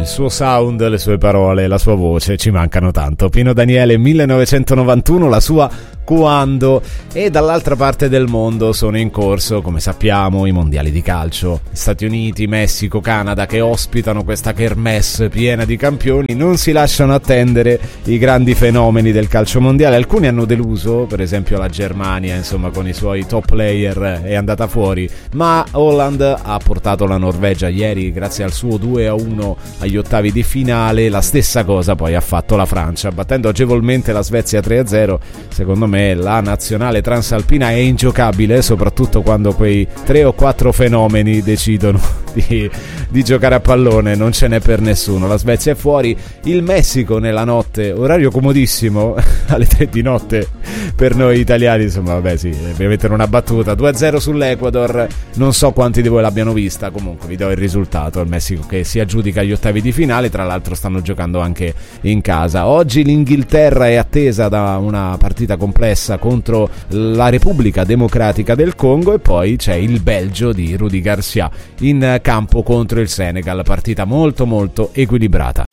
suo sound, le sue parole, la sua voce ci mancano tanto. Pino Daniele, 1991, la sua Quando. E dall'altra parte del mondo sono in corso, come sappiamo, i mondiali di calcio. Stati Uniti, Messico, Canada, che ospitano questa kermesse piena di campioni, non si lasciano attendere i grandi fenomeni del calcio mondiale. Alcuni hanno deluso, per esempio la Germania, insomma, con i suoi top player è andata fuori, ma Holland ha portato la Norvegia ieri grazie al suo 2-1 agli ottavi di finale. La stessa cosa poi ha fatto la Francia, battendo agevolmente la Svezia 3-0. Secondo me la nazionale transalpina è ingiocabile, soprattutto quando quei 3 o 4 fenomeni decidono di giocare a pallone, non ce n'è per nessuno. La Svezia è fuori, il Messico nella notte, orario comodissimo, alle 3 di notte per noi italiani, insomma vabbè sì, devo mettere una battuta, 2-0 sull'Ecuador, non so quanti di voi l'abbiano vista, comunque vi do il risultato. Il Messico che si aggiudica agli ottavi di finale, tra l'altro stanno giocando anche in casa. Oggi l'Inghilterra è attesa da una partita complessa contro la Repubblica Democratica del Congo, e poi c'è il Belgio di Rudy Garcia in campo contro il Senegal, partita molto molto equilibrata.